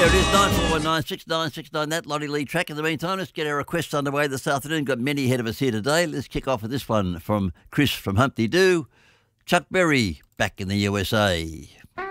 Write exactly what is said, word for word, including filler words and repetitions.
There it is, nine four one nine six nine six nine, that Lottie Lee track. In the meantime, let's get our requests underway this afternoon. Got many ahead of us here today. Let's kick off with this one from Chris from Humpty Doo. Chuck Berry, back in the U S A.